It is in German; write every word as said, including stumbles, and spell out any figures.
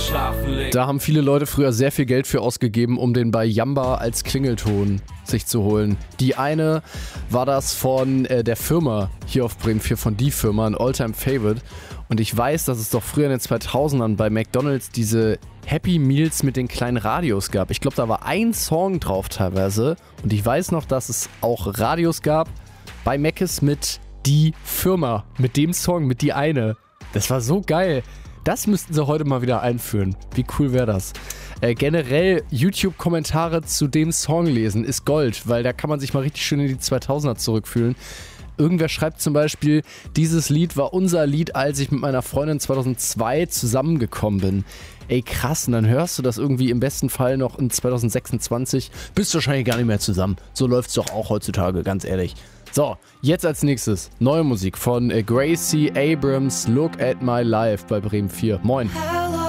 schlafen legen. Da haben viele Leute früher sehr viel Geld für ausgegeben, um den bei Jamba als Klingelton sich zu holen. Die eine war das von äh, der Firma hier auf Bremen vier, von die Firma, ein Alltime Favorite. Und ich weiß, dass es doch früher in den zweitausendern bei McDonald's diese Happy Meals mit den kleinen Radios gab. Ich glaube, da war ein Song drauf teilweise. Und ich weiß noch, dass es auch Radios gab bei Mc's mit die Firma, mit dem Song, mit die eine. Das war so geil. Das müssten sie heute mal wieder einführen. Wie cool wäre das? Äh, generell YouTube-Kommentare zu dem Song lesen ist Gold, weil da kann man sich mal richtig schön in die zweitausender zurückfühlen. Irgendwer schreibt zum Beispiel, dieses Lied war unser Lied, als ich mit meiner Freundin zweitausendzwei zusammengekommen bin. Ey krass, und dann hörst du das irgendwie im besten Fall noch in zweitausendsechsundzwanzig. Bist wahrscheinlich gar nicht mehr zusammen. So läuft's doch auch heutzutage, ganz ehrlich. So, jetzt als nächstes neue Musik von äh, Gracie Abrams, Look at My Life bei Bremen vier. Moin.